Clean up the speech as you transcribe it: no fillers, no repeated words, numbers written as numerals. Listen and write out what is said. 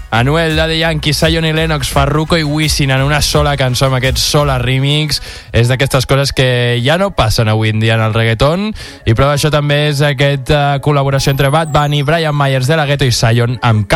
Anuel, Daddy Yankee, Zion i Lennox, Farruko i Wisin en una sola cançó amb aquest Sola remix. És d'aquestes coses que ja no passen avui en dia en el reggaeton, i prova això també és aquesta col·laboració entre Bad Bunny, Brian Myers de la Ghetto i Zion amb